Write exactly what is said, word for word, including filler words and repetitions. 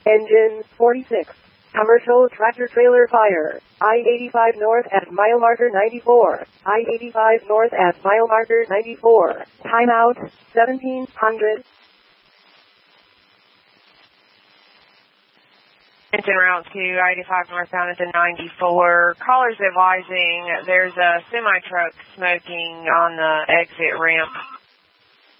Engine forty-six. Commercial tractor trailer fire. I eighty-five north at mile marker ninety-four. I eighty-five north at mile marker ninety-four. Timeout seventeen hundred. Engine route to I eighty-five northbound into ninety-four. Callers advising there's a semi-truck smoking on the exit ramp.